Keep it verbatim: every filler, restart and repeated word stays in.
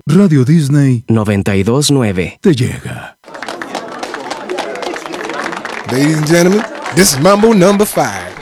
Radio Disney noventa y dos nueve te llega. Ladies and gentlemen, this is Mambo number five.